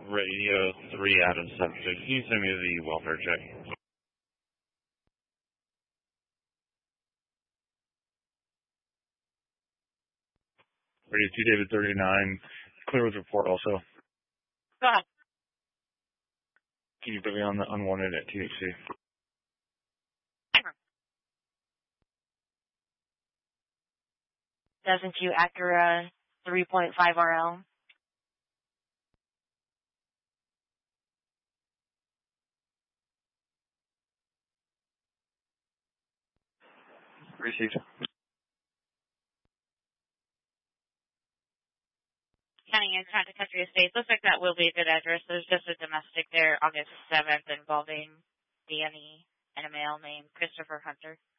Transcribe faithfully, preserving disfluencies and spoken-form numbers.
Radio three out of seven. Can you send me the welfare check? Radio two, David thirty-nine. Clear with report also. Go ahead. Can you put me on the unwanted at T H C? Doesn't you Acura three point five R L? Received. County and Contra Country Estates. Looks like that will be a good address. There's just a domestic there August seventh involving Danny and a male named Christopher Hunter.